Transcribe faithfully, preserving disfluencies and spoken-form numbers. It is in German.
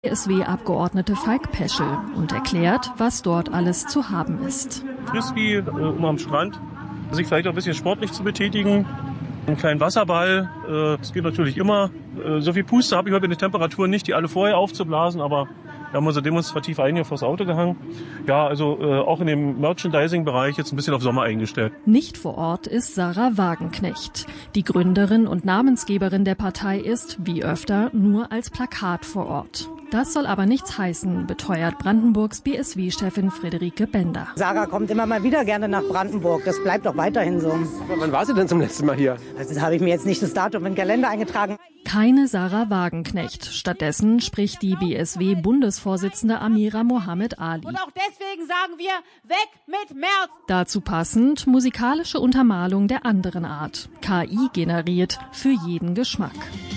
B S W-Abgeordnete Falk Peschel und erklärt, was dort alles zu haben ist. Frisbee äh, um am Strand, sich vielleicht auch ein bisschen sportlich zu betätigen. Einen kleinen Wasserball, äh, das geht natürlich immer. Äh, so viel Puste habe ich heute in den Temperaturen nicht, die alle vorher aufzublasen, aber wir haben uns demonstrativ einige vors Auto gehangen. Ja, also äh, auch in dem Merchandising-Bereich jetzt ein bisschen auf Sommer eingestellt. Nicht vor Ort ist Sarah Wagenknecht. Die Gründerin und Namensgeberin der Partei ist, wie öfter, nur als Plakat vor Ort. Das soll aber nichts heißen, beteuert Brandenburgs B S W-Chefin Friederike Bender. Sarah kommt immer mal wieder gerne nach Brandenburg. Das bleibt auch weiterhin so. Aber wann war sie denn zum letzten Mal hier? Also das habe ich mir jetzt nicht das Datum in den Kalender eingetragen. Keine Sarah Wagenknecht. Stattdessen spricht die B S W-Bundesvorsitzende Amira Mohammed Ali. Und auch deswegen sagen wir, weg mit Merz! Dazu passend musikalische Untermalung der anderen Art. K I generiert für jeden Geschmack.